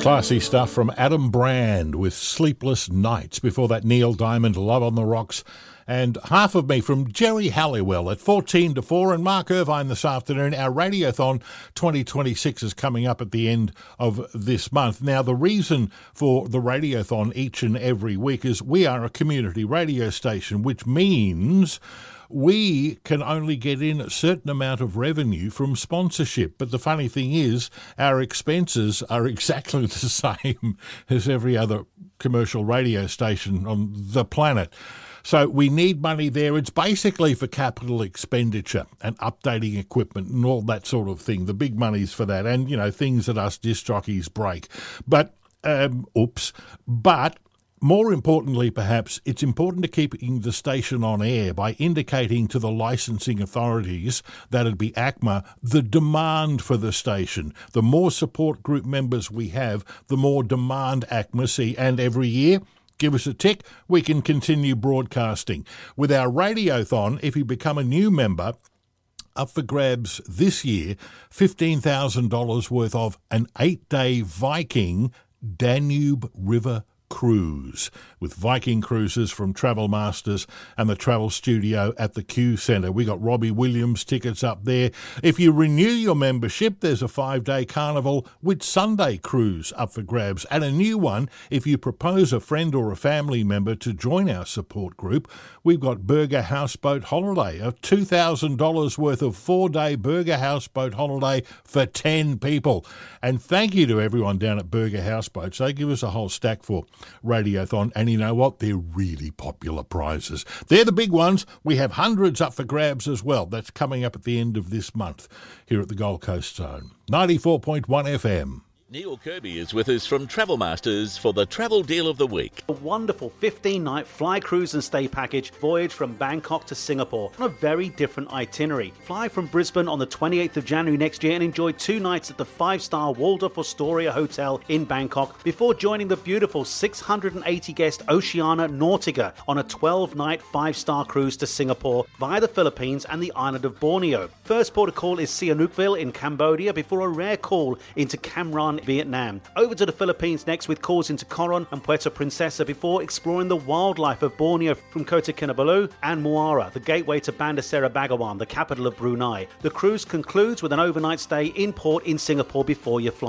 Classy stuff from Adam Brand with Sleepless Nights. Before that, Neil Diamond, Love on the Rocks. And Half of Me from Jerry Halliwell at 14 to 4. And Mark Irvine this afternoon. Our Radiothon 2026 is coming up at the end of this month. Now, the reason for the Radiothon each and every week is we are a community radio station, which means we can only get in a certain amount of revenue from sponsorship. But the funny thing is, our expenses are exactly the same as every other commercial radio station on the planet. So we need money there. It's basically for capital expenditure and updating equipment and all that sort of thing. The big money's for that. And, you know, things that us disc jockeys break. But, more importantly, perhaps, it's important to keeping the station on air by indicating to the licensing authorities, that'd be ACMA, the demand for the station. The more support group members we have, the more demand ACMA see. And every year, give us a tick, we can continue broadcasting. With our Radiothon, if you become a new member, up for grabs this year, $15,000 worth of an 8-day Viking Danube River cruise with Viking Cruises from Travel Masters and the Travel Studio at the Q Centre. We got Robbie Williams tickets up there. If you renew your membership, there's a 5-day carnival with Sunday cruise up for grabs, and a new one if you propose a friend or a family member to join our support group. We've got Burger Houseboat Holiday, a $2,000 worth of 4-day Burger Houseboat Holiday for 10 people. And thank you to everyone down at Burger Houseboats. They give us a whole stack for Radiothon, and you know what? They're really popular prizes. They're the big ones. We have hundreds up for grabs as well. That's coming up at the end of this month here at the Gold Coast Zone. 94.1 FM. Neil Kirby is with us from Travel Masters for the travel deal of the week. A wonderful 15-night fly, cruise and stay package voyage from Bangkok to Singapore on a very different itinerary. Fly from Brisbane on the 28th of January next year and enjoy 2 nights at the 5-star Waldorf Astoria Hotel in Bangkok before joining the beautiful 680-guest Oceania Nautica on a 12-night 5-star cruise to Singapore via the Philippines and the island of Borneo. First port of call is Sihanoukville in Cambodia before a rare call into Cam Ranh, Vietnam. Over to the Philippines next with calls into Coron and Puerto Princesa before exploring the wildlife of Borneo from Kota Kinabalu and Muara, the gateway to Bandar Seri Begawan, the capital of Brunei. The cruise concludes with an overnight stay in port in Singapore before you fly.